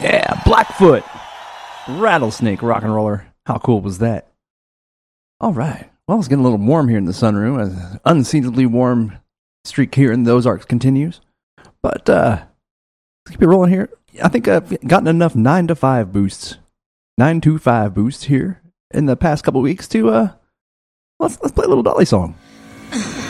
Yeah, Blackfoot. Rattlesnake rock and roller. How cool was that? All right. Well, it's getting a little warm here in the sunroom. An unseasonably warm streak here in the Ozarks continues. But let's keep it rolling here. I think I've gotten enough 9 to 5 boosts. 925 boosts here in the past couple weeks to let's play a little Dolly song.